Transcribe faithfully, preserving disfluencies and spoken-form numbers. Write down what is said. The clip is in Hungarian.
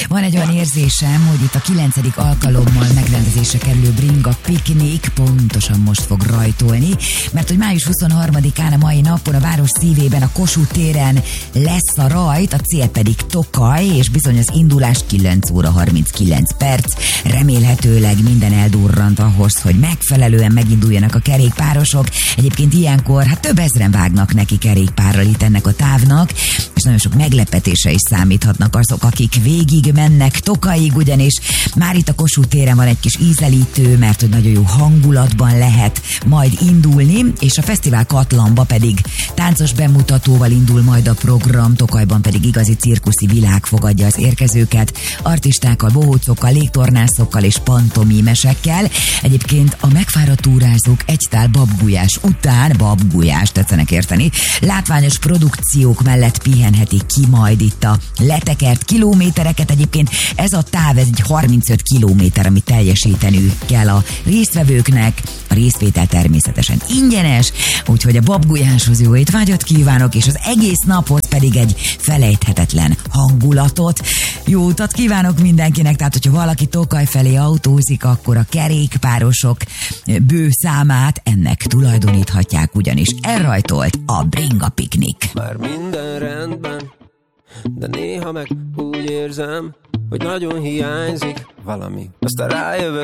Van egy olyan érzésem, hogy itt a kilencedik alkalommal megrendezésre kerülő Bringa Piknik pontosan most fog rajtolni, mert hogy május huszonharmadikán a mai napon a város szívében a Kossuth téren lesz a rajt, a cél pedig Tokaj, és bizony az indulás kilenc óra harminckilenc perc. Remélhetőleg minden eldurrant ahhoz, hogy megfelelően meginduljanak a kerékpárosok. Egyébként ilyenkor hát több ezren vágnak neki kerékpárral itt ennek a távnak, és nagyon sok meglepetése is számíthatnak azok, akik végig mennek Tokajig, ugyanis már itt a Kossuth téren van egy kis ízelítő, mert hogy nagyon jó hangulatban lehet majd indulni, és a fesztivál Katlanba pedig táncos bemutatóval indul majd a program, Tokajban pedig igazi cirkuszi világ fogadja az érkezőket, artistákkal, bohócokkal, légtornászokkal és pantomimesekkel. Egyébként a megfáradt túrázók egy tál babgulyás után, babgulyás tetszenek érteni, látványos produkciók mellett pihenhetik ki majd itt a letekert kilométereket. Egyébként ez a táv, ez egy harmincöt kilométer, amit teljesíteniük kell a résztvevőknek. A részvétel természetesen ingyenes, úgyhogy a babgulyáshoz jó étvágyat kívánok, és az egész napot pedig egy felejthetetlen hangulatot. Jó utat kívánok mindenkinek, tehát hogyha valaki Tokaj felé autózik, akkor a kerékpárosok bő számát ennek tulajdoníthatják, ugyanis elrajtolt a Bringa Piknik. Már minden rendben, de néha meg úgy érzem, hogy nagyon hiányzik valami. Aztán rájövök,